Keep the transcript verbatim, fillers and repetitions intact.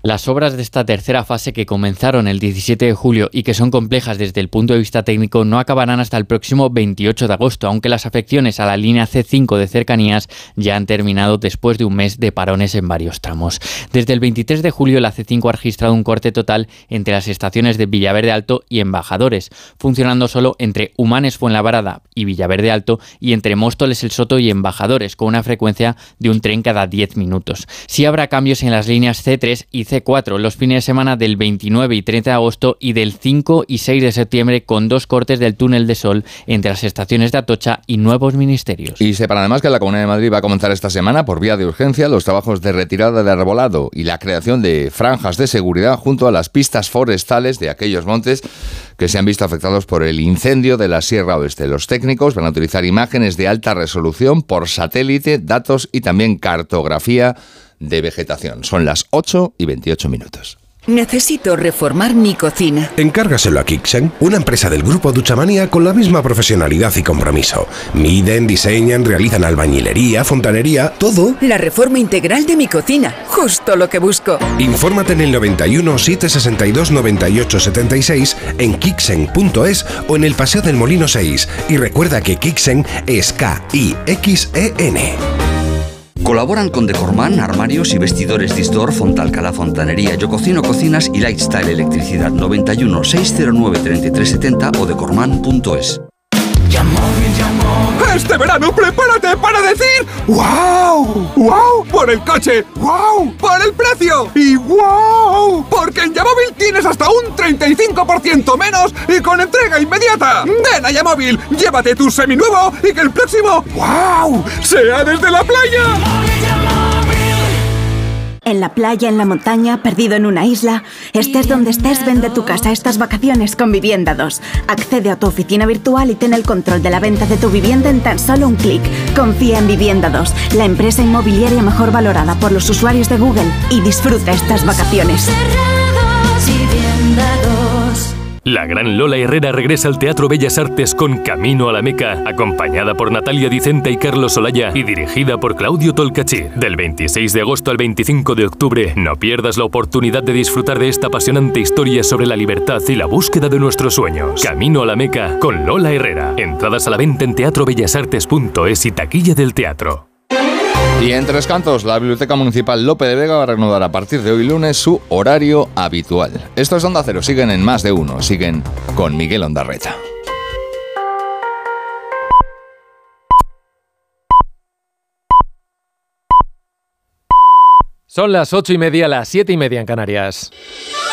Las obras de esta tercera fase, que comenzaron el diecisiete de julio y que son complejas desde el punto de vista técnico, no acabarán hasta el próximo veintiocho de agosto, aunque las afecciones a la línea ce cinco de cercanías ya han terminado después de un mes de parones en varios tramos. Desde el veintitrés de julio la ce cinco ha registrado un corte total entre las estaciones de Villaverde Alto y Embajadores, funcionando solo entre Humanes Fuenlabrada y Villaverde Alto y entre Móstoles El Soto y Embajadores, con una frecuencia de un tren cada diez minutos. Sí habrá cambios en las líneas ce tres y ce cuatro los fines de semana del veintinueve y treinta de agosto y del cinco y seis de septiembre, con dos cortes del túnel de Sol entre las estaciones de Atocha y Nuevos Ministerios. Y sepan además que la Comunidad de Madrid va a comenzar esta semana por vía de urgencia los trabajos de retirada de arbolado y la creación de franjas de seguridad junto a las pistas forestales de aquellos montes que se han visto afectados por el incendio de la Sierra Oeste. Los técnicos van a utilizar imágenes de alta resolución por satélite, datos y también cartografía de vegetación. Son las ocho y veintiocho minutos. Necesito reformar mi cocina. Encárgaselo a Kixen, una empresa del grupo Duchamania con la misma profesionalidad y compromiso. Miden, diseñan, realizan albañilería, fontanería, todo. La reforma integral de mi cocina, justo lo que busco. Infórmate en el noventa y uno, setecientos sesenta y dos, noventa y ocho setenta y seis, en kixen punto es o en el Paseo del Molino seis. Y recuerda que Kixen es K I X E N. Colaboran con Decorman, armarios y vestidores Distor, Fontalcalá Fontanería, Yo Cocino Cocinas y Lifestyle Electricidad. Noventa y uno, seiscientos nueve, treinta y tres setenta o decorman punto es. Este verano prepárate para decir ¡wow! ¡Wow! Por el coche, ¡wow! Por el precio y ¡wow! Porque en Yamóvil tienes hasta un treinta y cinco por ciento menos y con entrega inmediata. Ven a Yamóvil, llévate tu seminuevo y que el próximo ¡wow! sea desde la playa. En la playa, en la montaña, perdido en una isla, estés donde estés, vende tu casa estas vacaciones con Vivienda dos. Accede a tu oficina virtual y ten el control de la venta de tu vivienda en tan solo un clic. Confía en Vivienda dos, la empresa inmobiliaria mejor valorada por los usuarios de Google, y disfruta estas vacaciones. La gran Lola Herrera regresa al Teatro Bellas Artes con Camino a la Meca, acompañada por Natalia Dicenta y Carlos Olaya y dirigida por Claudio Tolcachir. Del veintiséis de agosto al veinticinco de octubre, no pierdas la oportunidad de disfrutar de esta apasionante historia sobre la libertad y la búsqueda de nuestros sueños. Camino a la Meca con Lola Herrera. Entradas a la venta en teatro bellas artes punto es y taquilla del teatro. Y en Tres Cantos, la Biblioteca Municipal Lope de Vega va a reanudar a partir de hoy lunes su horario habitual. Esto es Onda Cero, siguen en Más de Uno, siguen con Miguel Ondarreta. Son las ocho y media, las siete y media en Canarias.